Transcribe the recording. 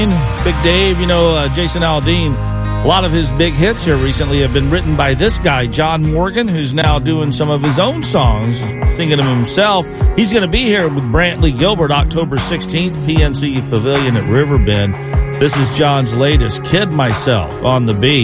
Big Dave, Jason Aldean. A lot of his big hits here recently have been written by this guy, John Morgan, who's now doing some of his own songs, singing them himself. He's going to be here with Brantley Gilbert October 16th, PNC Pavilion at Riverbend. This is John's latest, Kid Myself, on the Beat.